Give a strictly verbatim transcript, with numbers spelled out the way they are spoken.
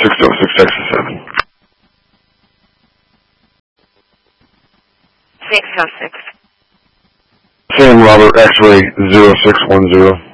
six oh six, Texas seven. six oh six. Sam Robert, X-ray zero six one zero.